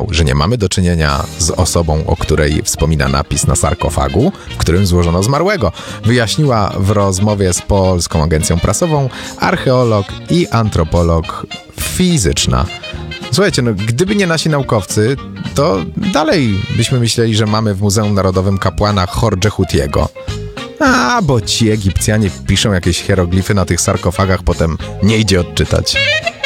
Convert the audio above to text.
udawał, że nie mamy do czynienia z osobą, o której wspomina napis na sarkofagu, w którym złożono zmarłego, wyjaśniła w rozmowie z Polską Agencją Prasową archeolog i antropolog fizyczna. Słuchajcie, gdyby nie nasi naukowcy, to dalej byśmy myśleli, że mamy w Muzeum Narodowym kapłana Hordżehutiego. Bo ci Egipcjanie piszą jakieś hieroglify na tych sarkofagach, potem nie idzie odczytać.